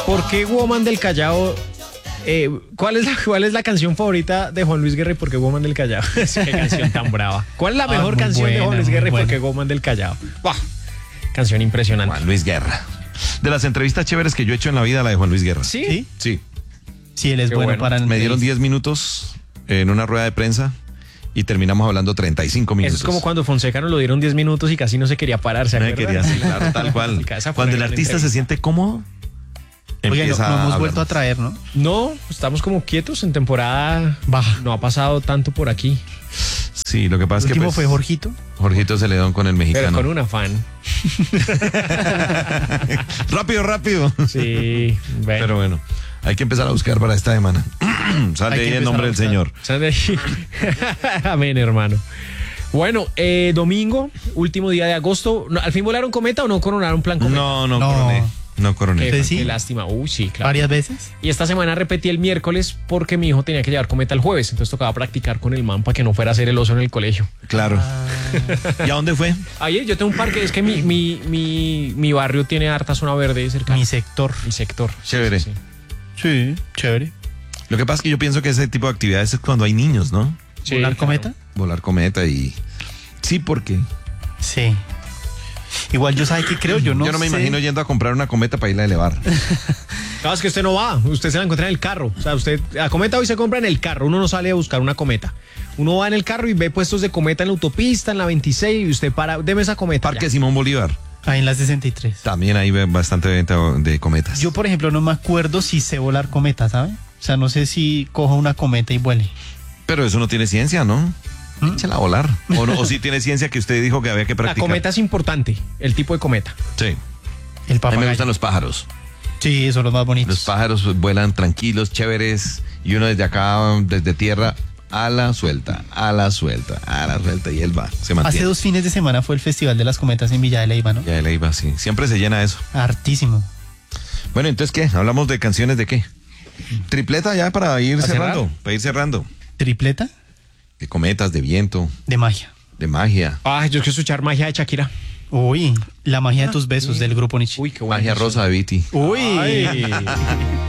¿Por qué Woman del Callao? ¿Cuál es la canción favorita de Juan Luis Guerra y por qué Woman del Callao? Qué canción tan brava. ¿Cuál es la mejor canción de Juan Luis Guerra y por qué Woman del Callao? ¡Bah! Canción impresionante. Juan Luis Guerra. De las entrevistas chéveres que yo he hecho en la vida, la de Juan Luis Guerra. ¿Sí? Sí. Sí, él es Qué bueno bueno. para... Me dieron 10 minutos en una rueda de prensa y terminamos hablando 35 minutos. Eso es como cuando Fonseca nos lo dieron 10 minutos y casi no se quería parar, ¿se me acuerdan? quería claro, tal cual. Esa fue Cuando una el gran artista se entrevista. siente cómodo, Oye, empieza no hemos a vuelto a hablar. traer, ¿no? No, estamos como quietos en temporada baja. No ha pasado tanto por aquí, Sí, lo que pasa El es que último pues, fue Jorgito. Jorgito Celedón con el pero mexicano. con un afán. Rápido. Sí, bueno. Pero bueno, hay que empezar a buscar para esta semana. Sale Hay que ahí en empezar nombre a del buscar. Señor. Sale ahí. Amén, hermano. Bueno, domingo, último día de agosto. ¿Al fin volaron cometa o no coronaron plan cometa? No No. coroné. No coroné. Qué, sí? qué lástima. Sí, claro. Varias veces. Y esta semana repetí el miércoles porque mi hijo tenía que llevar cometa el jueves. Entonces tocaba practicar con el man para que no fuera a hacer el oso en el colegio. Claro. ¿Y a dónde fue? Ayer yo tengo un parque, es que mi barrio tiene harta zona verde cerca. Mi sector. Mi sector. Chévere. Sí. Sí, chévere. Lo que pasa es que yo pienso que ese tipo de actividades es cuando hay niños, ¿no? Sí, ¿Volar claro. cometa? Volar cometa y... Sí, porque Sí. Igual yo sabe que creo, yo no me sé. imagino yendo a comprar una cometa para irla a elevar. Claro, es que usted no va, usted se la encuentra en el carro. O sea, usted, la cometa hoy se compra en el carro, uno no sale a buscar una cometa. Uno va en el carro y ve puestos de cometa en la autopista, en la 26, y usted para, deme esa cometa. Parque ya. Simón Bolívar. Ahí en la 63. También hay bastante venta de cometas. Yo, por ejemplo, no me acuerdo si sé volar cometa, ¿sabe? O sea, no sé si cojo una cometa y vuele. Pero eso no tiene ciencia, ¿no? Échela a volar. O sí tiene ciencia que usted dijo que había que La practicar. cometa es importante, el tipo de cometa. Sí. El A mí me papagayo. gustan los pájaros. Sí, son los más bonitos. Los pájaros vuelan tranquilos, chéveres, y uno desde acá, desde tierra, ala suelta, ala suelta, ala suelta, y él va, se mantiene. Hace 2 fines de semana fue el Festival de las Cometas en Villa de Leyva, ¿no? Ya él ahí va, sí. Siempre se llena eso. Hartísimo. Bueno, entonces, ¿qué? ¿Hablamos de canciones de qué? Tripleta ya para ir ¿Para cerrando. cerrar? Para ir cerrando. ¿Tripleta? De cometas, de viento, De magia. de magia. Ah, yo quiero escuchar magia de Shakira. Uy, la magia de tus besos del grupo Nietzsche. Uy, qué bueno. Magia rosa de Viti. Uy. Ay.